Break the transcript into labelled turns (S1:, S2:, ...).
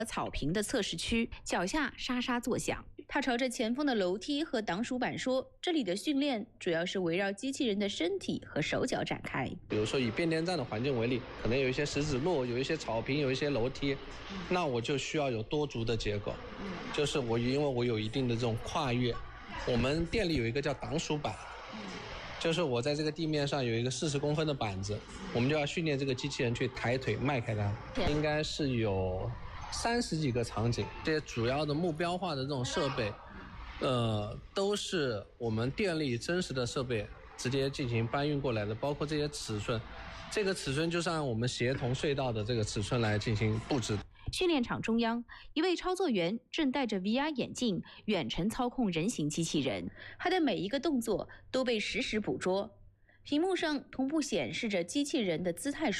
S1: 草坪的测试区，脚下沙沙作响。他朝着前方的楼梯和挡鼠板说：“这里的训练主要是围绕机器人的身体和手脚展开。
S2: 比如说以变电站的环境为例，可能有一些石子路，有一些草坪，有一些楼梯，那我就需要有多足的结构，就是因为我有一定的这种跨越。我们店里有一个叫挡鼠板。”就是我在这个地面上有一个40公分的板子，我们就要训练这个机器人去抬腿迈开它。应该是有30几个场景，这些主要的目标化的这种设备，都是我们店里真实的设备直接进行搬运过来的，包括这些尺寸。这个尺寸就是按我们协同隧道的这个尺寸来进行布置。
S1: 训练场中央，一位操作员正戴着 VR 眼镜远程操控人形机器人，他的每一个动作都被实时捕捉。屏幕上同步显示着机器人的姿态数